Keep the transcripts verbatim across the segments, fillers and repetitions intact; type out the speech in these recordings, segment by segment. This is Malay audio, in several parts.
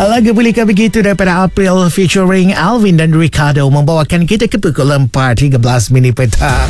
Lagu Bolehkah Begitu daripada April featuring Alvin dan Ricardo membawakan kita ke pukul empat tiga belas minit petang.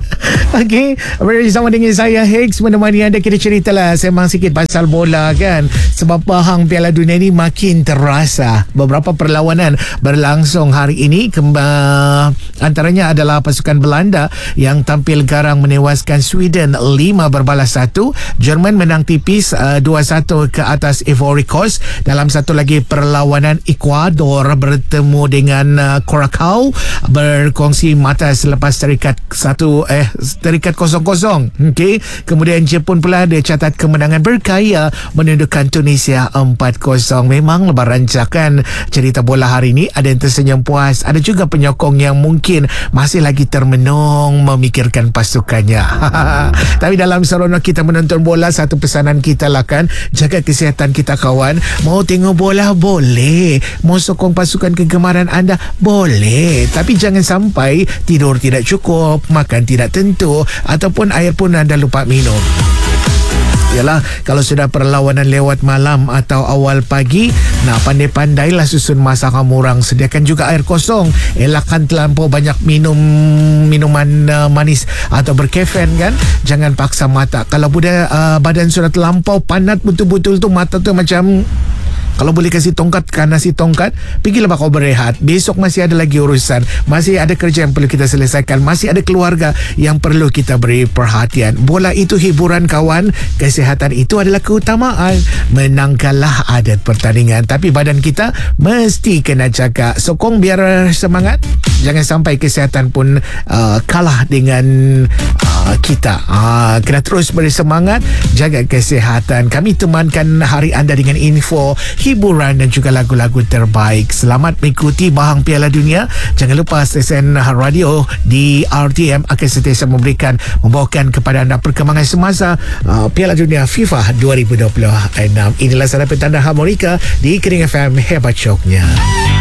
Okey, bersama dengan saya Higgs menemani anda. Kita ceritalah sembang sikit pasal bola kan, sebab bahang Piala Dunia ni makin terasa. Beberapa perlawanan berlangsung hari ini. Kemba, antaranya adalah pasukan Belanda yang tampil garang menewaskan Sweden lima berbalas satu. Jerman menang tipis uh, dua satu ke atas Ivory Coast. Dalam satu lagi perlawanan, Ecuador bertemu dengan uh, Curacao berkongsi mata selepas terikat satu eh terikat kosong kosong. Okey, kemudian Jepun pula dia catat kemenangan berkaya menundukkan Tunisia empat kosong. Memang lebar rancakan cerita bola hari ini. Ada yang tersenyum puas, ada juga penyokong yang mungkin masih lagi termenung memikirkan pasukannya. Tapi dalam seronok kita menonton bola, satu pesanan kita lah kan, jaga kesihatan kita kawan. Mau tengok bola boleh, mau sokong pasukan kegemaran anda boleh, tapi jangan sampai tidur tidak cukup, makan tidak tentu, ataupun air pun anda lupa minum. Yalah, kalau sudah perlawanan lewat malam atau awal pagi, nak pandai-pandailah susun masakan murang. Sediakan juga air kosong. Elakkan terlampau banyak minum minuman uh, manis atau berkafein kan. Jangan paksa mata. Kalau budak uh, badan sudah terlampau panat betul-betul tu, mata tu macam, kalau boleh kasih tongkat, kasih tongkat, pergilah kau berehat. Besok masih ada lagi urusan, masih ada kerja yang perlu kita selesaikan, masih ada keluarga yang perlu kita beri perhatian. Bola itu hiburan kawan, kesihatan itu adalah keutamaan. Menang kalah adat pertandingan, tapi badan kita mesti kena jaga. Sokong biar semangat, jangan sampai kesihatan pun uh, kalah dengan uh, kita. uh, Kena terus bersemangat, jaga kesihatan. Kami temankan hari anda dengan info, hiburan dan juga lagu-lagu terbaik. Selamat mengikuti bahang Piala Dunia. Jangan lupa stesen radio di R T M akan sentiasa memberikan, membawakan kepada anda perkembangan semasa uh, Piala Dunia FIFA dua ribu dua puluh enam. Inilah Sana Petanda Harmonika di Kering F M, hebat syoknya.